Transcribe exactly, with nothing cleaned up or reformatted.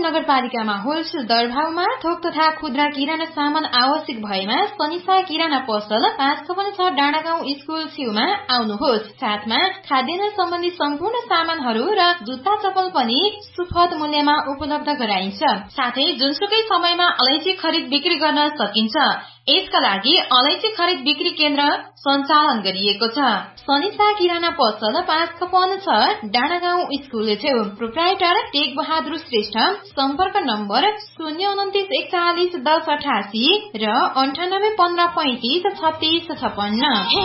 नगरपालिकामा होलसेल दरभावमा थोक तथा खुद्रा किराना सामान आवश्यक भएमा सनिसा किराना पसल पाँच छपन्न छ डाँडा गाउँ स्कुल छेउमा आउनुहोस्। साथमा खाद्यान्न सम्बन्धी सम्पूर्ण सामानहरू र जुत्ता चप्पल पनि सुपथ मूल्यमा उपलब्ध गराइन्छ। साथै जुनसुकै समयमा अलैँची खरिद बिक्री गर्न सकिन्छ। यसका लागि अलैँची खरिद बिक्री केन्द्र सञ्चालन गरिएको छ। सनिसा किराना पसल पाँच छपन्न छ डाँडा गाउँ स्कुल छेउ। Proprietor take Bahadur Shrestha. सम्पर्क नम्बर शून्य उन्तिस एकचालिस दस अठासी र अन्ठानब्बे पन्ध्र पैंतिस छत्तीस छपन्न।